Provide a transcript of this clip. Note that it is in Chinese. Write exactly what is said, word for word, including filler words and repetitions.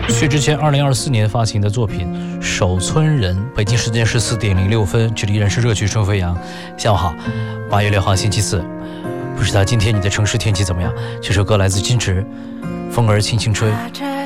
薛之谦二零二四年发行的作品《守村人》。北京时间十四点零六分，这里依然是热曲春飞扬。下午好，八月六号星期四，不知道今天你的城市天气怎么样？这首歌来自金池，风儿轻轻吹。